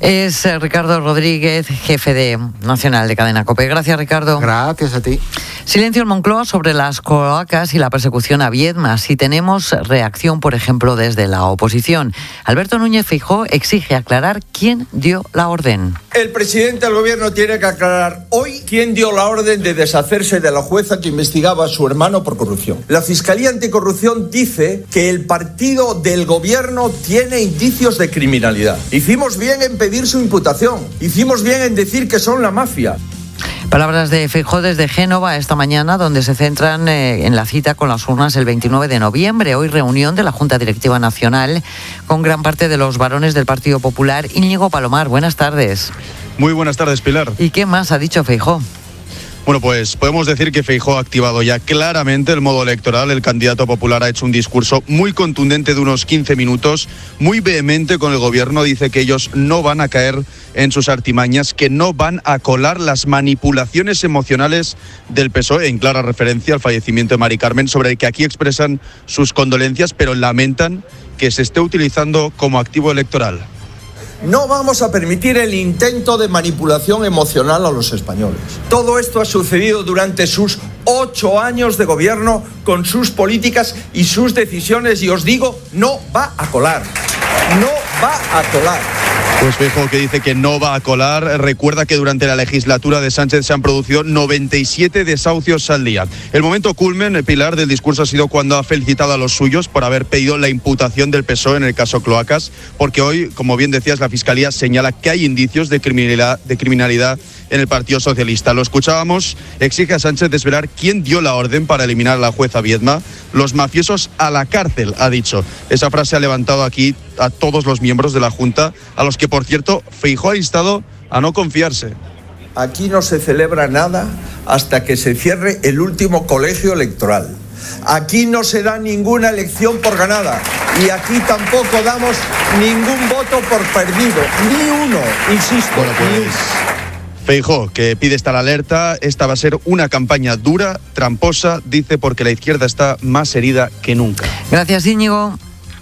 Es eh, Ricardo Rodríguez, jefe de Nacional de Cadena COPE. Gracias, Ricardo. Gracias a ti. Silencio en Moncloa sobre las cloacas y la persecución a Viedma. Si tenemos reacción, por ejemplo, desde la oposición. Alberto Núñez Feijóo exige aclarar quién dio la orden. El presidente del gobierno tiene que aclarar hoy quién dio la orden de deshacerse de la jueza que investigaba a su hermano por corrupción. La Fiscalía Anticorrupción dice que el partido del gobierno tiene indicios de criminalidad. Hicimos bien en pedir su imputación. Hicimos bien en decir que son la mafia. Palabras de Feijóo desde Génova esta mañana, donde se centran eh, en la cita con las urnas el veintinueve de noviembre. Hoy reunión de la Junta Directiva Nacional con gran parte de los varones del Partido Popular. Íñigo Palomar, buenas tardes. Muy buenas tardes, Pilar. ¿Y qué más ha dicho Feijóo? Bueno, pues podemos decir que Feijóo ha activado ya claramente el modo electoral. El candidato popular ha hecho un discurso muy contundente de unos quince minutos, muy vehemente con el gobierno. Dice que ellos no van a caer en sus artimañas, que no van a colar las manipulaciones emocionales del P S O E, en clara referencia al fallecimiento de Mari Carmen, sobre el que aquí expresan sus condolencias, pero lamentan que se esté utilizando como activo electoral. No vamos a permitir el intento de manipulación emocional a los españoles. Todo esto ha sucedido durante sus ocho años de gobierno, con sus políticas y sus decisiones, y os digo, no va a colar. No va a colar. Pues Feijóo, que dice que no va a colar, recuerda que durante la legislatura de Sánchez se han producido noventa y siete desahucios al día. El momento culmen, Pilar, del discurso ha sido cuando ha felicitado a los suyos por haber pedido la imputación del P S O E en el caso Cloacas, porque hoy, como bien decías, la Fiscalía señala que hay indicios de criminalidad, de criminalidad en el Partido Socialista. Lo escuchábamos, exige a Sánchez desvelar quién dio la orden para eliminar a la jueza Viedma. Los mafiosos a la cárcel, ha dicho. Esa frase ha levantado aquí a todos los miembros de la Junta, a los que, por cierto, Feijóo ha instado a no confiarse. Aquí no se celebra nada hasta que se cierre el último colegio electoral. Aquí no se da ninguna elección por ganada y aquí tampoco damos ningún voto por perdido, ni uno, insisto. Bueno, pues Feijóo, que pide estar alerta, esta va a ser una campaña dura, tramposa, dice, porque la izquierda está más herida que nunca. Gracias, Íñigo.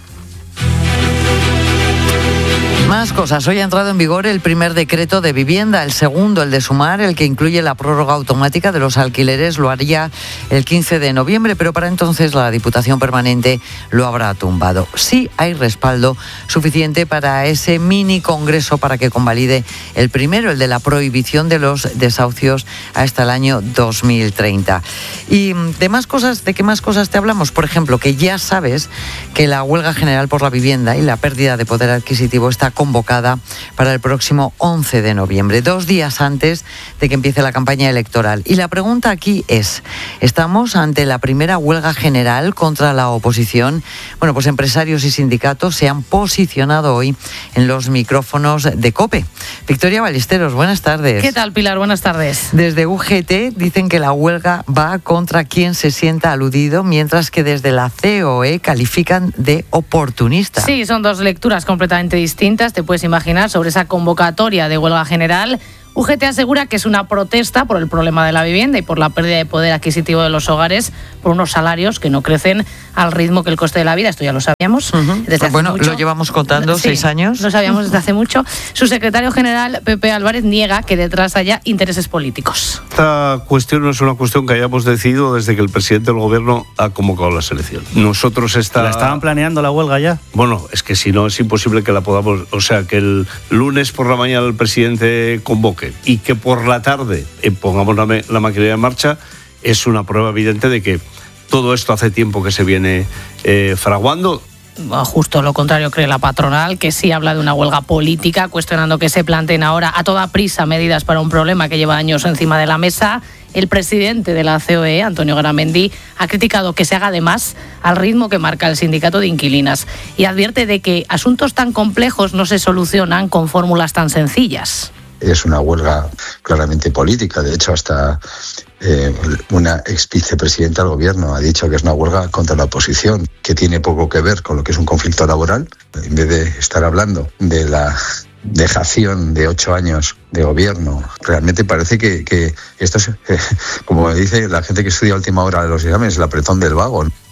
Más cosas. Hoy ha entrado en vigor el primer decreto de vivienda, el segundo, el de Sumar, el que incluye la prórroga automática de los alquileres, lo haría el quince de noviembre, pero para entonces la Diputación Permanente lo habrá tumbado. Sí hay respaldo suficiente para ese mini congreso para que convalide el primero, el de la prohibición de los desahucios hasta el año dos mil treinta. Y de más cosas, ¿de qué más cosas te hablamos? Por ejemplo, que ya sabes que la huelga general por la vivienda y la pérdida de poder adquisitivo está convocada para el próximo once de noviembre, dos días antes de que empiece la campaña electoral. Y la pregunta aquí es, ¿estamos ante la primera huelga general contra la oposición? Bueno, pues empresarios y sindicatos se han posicionado hoy en los micrófonos de COPE. Victoria Ballesteros, buenas tardes. ¿Qué tal, Pilar? Buenas tardes. Desde U G T dicen que la huelga va contra quien se sienta aludido, mientras que desde la C O E califican de oportunista. Sí, son dos lecturas completamente distintas, te puedes imaginar, sobre esa convocatoria de huelga general. U G T asegura que es una protesta por el problema de la vivienda y por la pérdida de poder adquisitivo de los hogares, por unos salarios que no crecen al ritmo que el coste de la vida. Esto ya lo sabíamos. Uh-huh. Desde hace bueno, mucho. Lo llevamos contando sí, seis años. Lo sabíamos desde hace mucho. Su secretario general, Pepe Álvarez, niega que detrás haya intereses políticos. Esta cuestión no es una cuestión que hayamos decidido desde que el presidente del gobierno ha convocado la selección. Nosotros está... ¿La estaban planeando la huelga ya? Bueno, es que si no es imposible que la podamos... O sea, que el lunes por la mañana el presidente convoque y que por la tarde eh, pongamos la, me- la maquinaria en marcha, es una prueba evidente de que todo esto hace tiempo que se viene eh, fraguando. Justo lo contrario cree la patronal, que sí habla de una huelga política, cuestionando que se planteen ahora a toda prisa medidas para un problema que lleva años encima de la mesa. El presidente de la C O E, Antonio Garamendi, ha criticado que se haga de más al ritmo que marca el sindicato de inquilinas y advierte de que asuntos tan complejos no se solucionan con fórmulas tan sencillas. Es una huelga claramente política. De hecho, hasta eh, una ex vicepresidenta del gobierno ha dicho que es una huelga contra la oposición, que tiene poco que ver con lo que es un conflicto laboral. En vez de estar hablando de la dejación de ocho años de gobierno, realmente parece que, que esto es, eh, como dice la gente que estudia a última hora de los exámenes, el apretón del vago.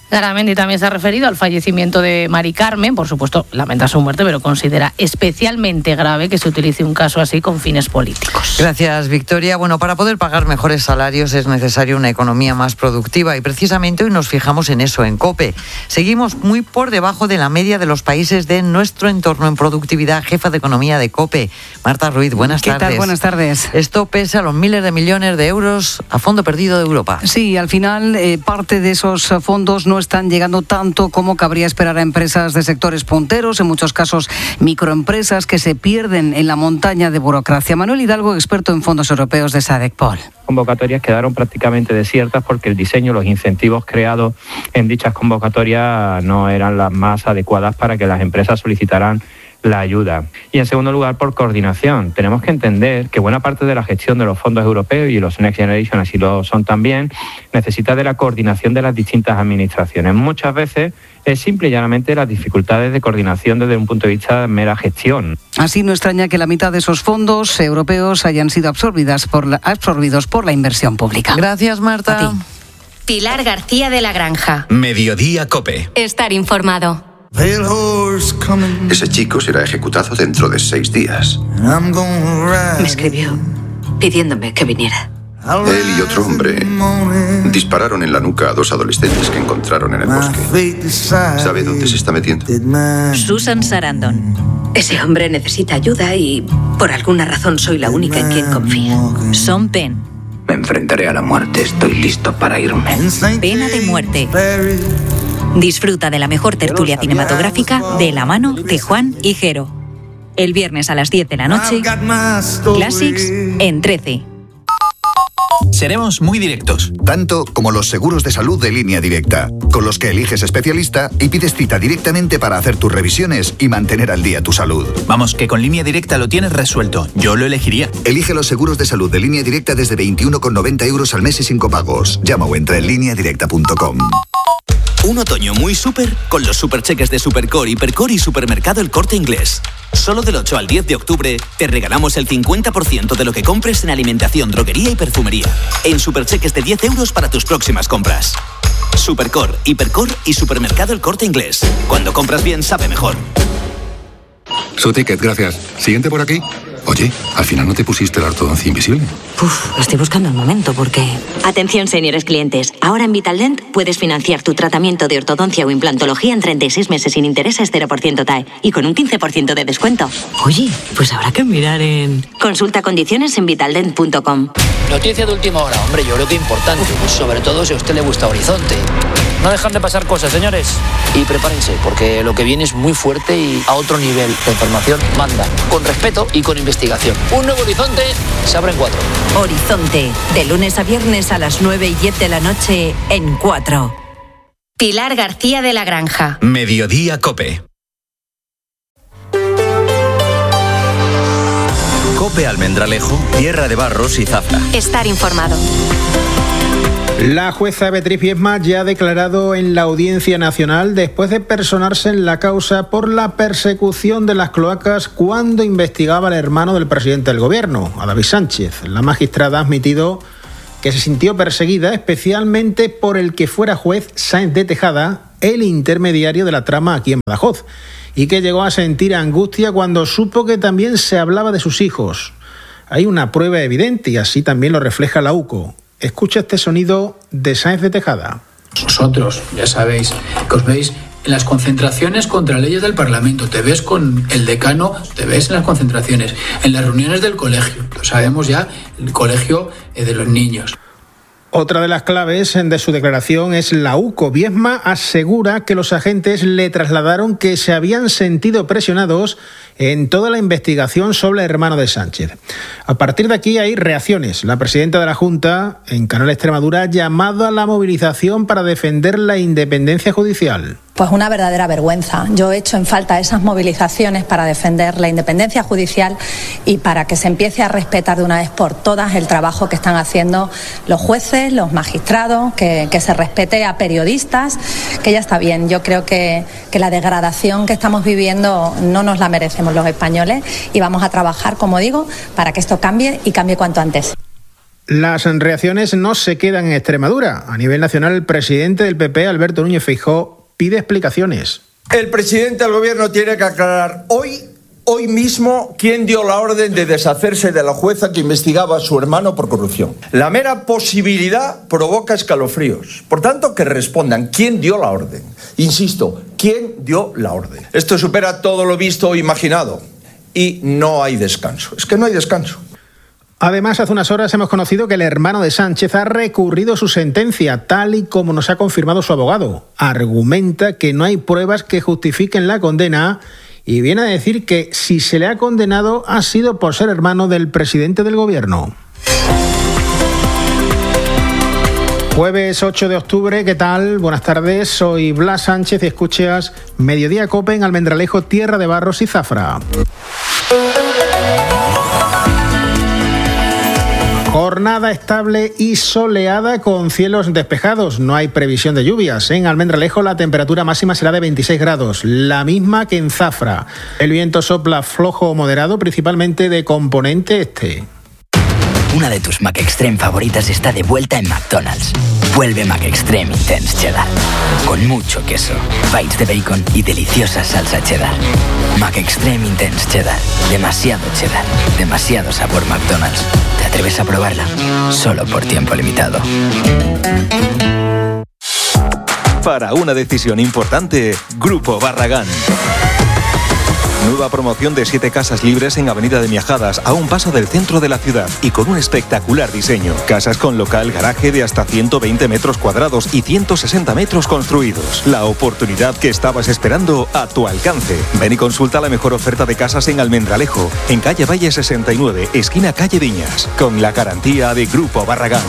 Garamendi también se ha referido al fallecimiento de Mari Carmen. Por supuesto, lamenta su muerte, pero considera especialmente grave que se utilice un caso así con fines políticos. Gracias, Victoria. Bueno, para poder pagar mejores salarios es necesaria una economía más productiva y precisamente hoy nos fijamos en eso, en COPE. Seguimos muy por debajo de la media de los países de nuestro entorno en productividad. Jefa de Economía de COPE, Marta Ruiz, buenas ¿Qué tardes. tal? Buenas tardes. Esto pese a los miles de millones de euros a fondo perdido de Europa. Sí, al final eh, parte de esos fondos no están llegando tanto como cabría esperar a empresas de sectores punteros, en muchos casos microempresas que se pierden en la montaña de burocracia. Manuel Hidalgo, experto en fondos europeos de SADECPOL. Convocatorias quedaron prácticamente desiertas porque el diseño, los incentivos creados en dichas convocatorias no eran las más adecuadas para que las empresas solicitaran la ayuda. Y en segundo lugar, por coordinación. Tenemos que entender que buena parte de la gestión de los fondos europeos, y los Next Generation así lo son también, necesita de la coordinación de las distintas administraciones. Muchas veces es simple y llanamente las dificultades de coordinación desde un punto de vista de mera gestión. Así no extraña que la mitad de esos fondos europeos hayan sido absorbidas por la, absorbidos por la inversión pública. Gracias, Marta. Pilar García de la Granja. Mediodía COPE. Estar informado. Ese chico será ejecutado dentro de seis días. Me escribió pidiéndome que viniera. Él y otro hombre dispararon en la nuca a dos adolescentes que encontraron en el bosque. ¿Sabe dónde se está metiendo? Susan Sarandon. Ese hombre necesita ayuda y por alguna razón soy la única en quien confía. Sean Penn. Me enfrentaré a la muerte. Estoy listo para irme. Pena de muerte. Disfruta de la mejor tertulia cinematográfica de la mano de Juan y Jero. El viernes a las diez de la noche, Classics en trece. Seremos muy directos. Tanto como los seguros de salud de Línea Directa, con los que eliges especialista y pides cita directamente para hacer tus revisiones y mantener al día tu salud. Vamos, que con Línea Directa lo tienes resuelto. Yo lo elegiría. Elige los seguros de salud de Línea Directa desde veintiuno con noventa euros al mes y sin copagos. Llama o entra en línea directa punto com. Un otoño muy súper con los supercheques de Supercore, Hipercore y Supermercado El Corte Inglés. Solo del ocho al diez de octubre te regalamos el cincuenta por ciento de lo que compres en alimentación, droguería y perfumería. En supercheques de diez euros para tus próximas compras. Supercore, Hipercore y Supermercado El Corte Inglés. Cuando compras bien, sabe mejor. Su ticket, gracias. Siguiente por aquí. Oye, al final no te pusiste la ortodoncia invisible. Uf, estoy buscando el momento porque... Atención, señores clientes. Ahora en Vitaldent puedes financiar tu tratamiento de ortodoncia o implantología en treinta y seis meses sin intereses, cero por ciento T A E y con un quince por ciento de descuento. Oye, pues habrá que mirar en... Consulta condiciones en vitaldent punto com. Noticia de última hora, hombre, yo creo que importante, sobre todo si a usted le gusta Horizonte. No dejan de pasar cosas, señores. Y prepárense, porque lo que viene es muy fuerte y a otro nivel. La información manda, con respeto y con investigación. Un nuevo Horizonte se abre en cuatro. Horizonte, de lunes a viernes a las nueve y diez de la noche en cuatro. Pilar García de la Granja. Mediodía COPE. COPE Almendralejo, Tierra de Barros y Zafra. Estar informado. La jueza Beatriz Viesma ya ha declarado en la Audiencia Nacional después de personarse en la causa por la persecución de las cloacas cuando investigaba al hermano del presidente del gobierno, a David Sánchez. La magistrada ha admitido que se sintió perseguida especialmente por el que fuera juez Sáenz de Tejada, el intermediario de la trama aquí en Badajoz, y que llegó a sentir angustia cuando supo que también se hablaba de sus hijos. Hay una prueba evidente y así también lo refleja la U C O. Escucha este sonido de Sáenz de Tejada. Vosotros, ya sabéis, que os veis en las concentraciones contra leyes del Parlamento, te ves con el decano, te ves en las concentraciones, en las reuniones del colegio, lo sabemos ya, el colegio de los niños. Otra de las claves de su declaración es la U C O. Viesma asegura que los agentes le trasladaron que se habían sentido presionados en toda la investigación sobre el hermano de Sánchez. A partir de aquí hay reacciones. La presidenta de la Junta, en Canal Extremadura, ha llamado a la movilización para defender la independencia judicial. Pues una verdadera vergüenza. Yo he hecho en falta esas movilizaciones para defender la independencia judicial y para que se empiece a respetar de una vez por todas el trabajo que están haciendo los jueces, los magistrados, que, que se respete a periodistas, que ya está bien. Yo creo que, que la degradación que estamos viviendo no nos la merecemos los españoles y vamos a trabajar, como digo, para que esto cambie y cambie cuanto antes. Las reacciones no se quedan en Extremadura. A nivel nacional, el presidente del P P, Alberto Núñez Feijóo, pide explicaciones. El presidente del gobierno tiene que aclarar hoy, hoy mismo, quién dio la orden de deshacerse de la jueza que investigaba a su hermano por corrupción. La mera posibilidad provoca escalofríos. Por tanto, que respondan quién dio la orden. Insisto, quién dio la orden. Esto supera todo lo visto o imaginado. Y no hay descanso. Es que no hay descanso. Además, hace unas horas hemos conocido que el hermano de Sánchez ha recurrido su sentencia, tal y como nos ha confirmado su abogado. Argumenta que no hay pruebas que justifiquen la condena y viene a decir que si se le ha condenado ha sido por ser hermano del presidente del gobierno. Jueves ocho de octubre, ¿qué tal? Buenas tardes, soy Blas Sánchez y escuchas Mediodía Cope en Almendralejo, Tierra de Barros y Zafra. Jornada estable y soleada con cielos despejados. No hay previsión de lluvias. En Almendralejo la temperatura máxima será de veintiséis grados, la misma que en Zafra. El viento sopla flojo o moderado, principalmente de componente este. Una de tus McExtreme favoritas está de vuelta en McDonald's. Vuelve McExtreme Intense Cheddar. Con mucho queso, bites de bacon y deliciosa salsa cheddar. McExtreme Intense Cheddar. Demasiado cheddar. Demasiado sabor McDonald's. ¿Te atreves a probarla? Solo por tiempo limitado. Para una decisión importante, Grupo Barragán. Nueva promoción de siete casas libres en Avenida de Miajadas, a un paso del centro de la ciudad y con un espectacular diseño. Casas con local garaje de hasta ciento veinte metros cuadrados y ciento sesenta metros construidos. La oportunidad que estabas esperando a tu alcance. Ven y consulta la mejor oferta de casas en Almendralejo, en calle Valle sesenta y nueve, esquina calle Viñas, con la garantía de Grupo Barragán.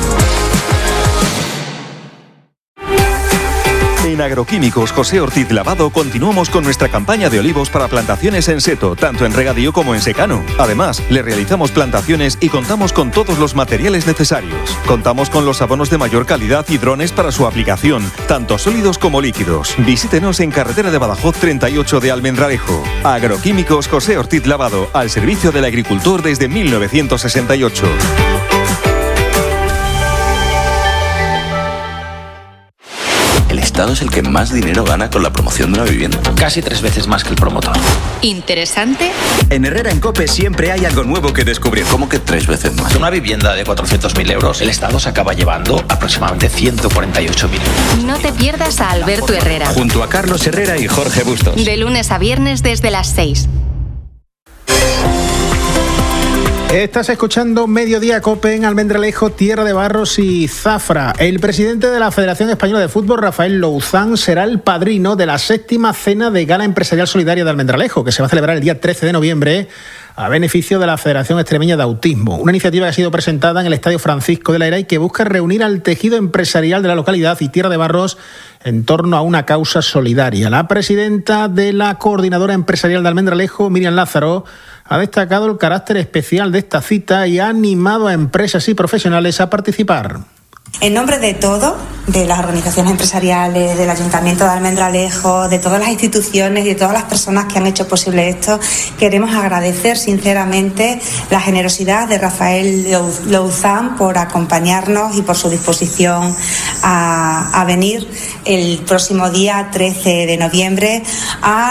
En Agroquímicos José Ortiz Lavado continuamos con nuestra campaña de olivos para plantaciones en seto, tanto en regadío como en secano. Además, le realizamos plantaciones y contamos con todos los materiales necesarios. Contamos con los abonos de mayor calidad y drones para su aplicación, tanto sólidos como líquidos. Visítenos en carretera de Badajoz treinta y ocho de Almendralejo. Agroquímicos José Ortiz Lavado, al servicio del agricultor desde mil novecientos sesenta y ocho. El Estado es el que más dinero gana con la promoción de una vivienda. Casi tres veces más que el promotor. ¿Interesante? En Herrera en COPE siempre hay algo nuevo que descubrir. ¿Cómo que tres veces más? Una vivienda de cuatrocientos mil euros, el Estado se acaba llevando aproximadamente ciento cuarenta y ocho mil. No te pierdas a Alberto Herrera. Junto a Carlos Herrera y Jorge Bustos. De lunes a viernes desde las seis. Estás escuchando Mediodía Cope en Almendralejo, Tierra de Barros y Zafra. El presidente de la Federación Española de Fútbol, Rafael Louzán, será el padrino de la séptima cena de Gala Empresarial Solidaria de Almendralejo, que se va a celebrar el día trece de noviembre a beneficio de la Federación Extremeña de Autismo. Una iniciativa que ha sido presentada en el Estadio Francisco de la Era y que busca reunir al tejido empresarial de la localidad y Tierra de Barros en torno a una causa solidaria. La presidenta de la Coordinadora Empresarial de Almendralejo, Miriam Lázaro, ha destacado el carácter especial de esta cita y ha animado a empresas y profesionales a participar. En nombre de todo, de las organizaciones empresariales, del Ayuntamiento de Almendralejo, de todas las instituciones y de todas las personas que han hecho posible esto, queremos agradecer sinceramente la generosidad de Rafael Louzán por acompañarnos y por su disposición a, a venir el próximo día trece de noviembre a